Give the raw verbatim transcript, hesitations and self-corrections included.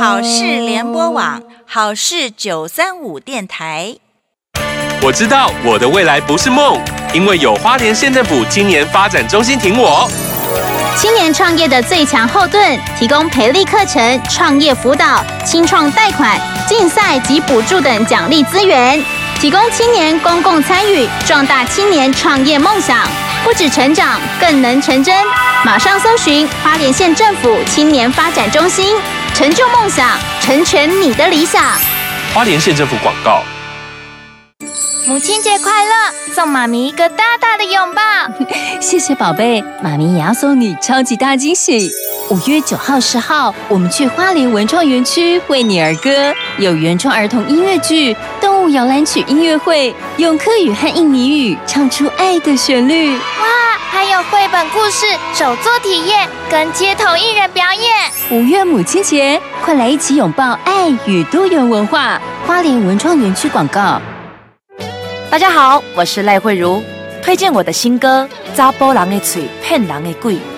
好事联播网好事九三五电台。 我知道我的未来不是梦，因为有花莲县政府青年发展中心挺我。 青年创业的最强后盾，提供培力课程、创业辅导、青创贷款、竞赛及补助等奖励资源，提供青年公共参与，壮大青年创业梦想，不止成长，更能成真。马上搜寻花莲县政府青年发展中心，成就梦想，成全你的理想。 花莲县政府广告。 母亲节快乐！送妈咪一个大大的拥抱。 谢谢宝贝，妈咪也要送你超级大惊喜。五月九号、十号，我们去花莲文创园区为你儿歌，有原创儿童音乐剧、动物摇篮曲音乐会，用客语和印尼语唱出爱的旋律。 哇，还有绘本故事、手作体验跟街头艺人表演。 五月母亲节，快来一起拥抱爱与多元文化。花莲文创园区广告。 大家好，我是赖慧茹，推荐我的新歌《查甫人的嘴骗人的鬼》。